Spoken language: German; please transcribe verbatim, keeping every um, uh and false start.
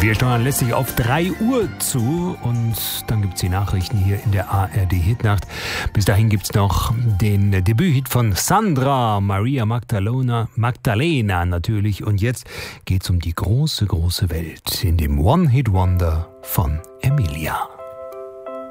Wir steuern letztlich auf drei Uhr zu und dann gibt es die Nachrichten hier in der A R D-Hitnacht. Bis dahin gibt es noch den Debüthit von Sandra, Maria Magdalena, Magdalena natürlich. Und jetzt geht es um die große, große Welt in dem One-Hit-Wonder von Emilia.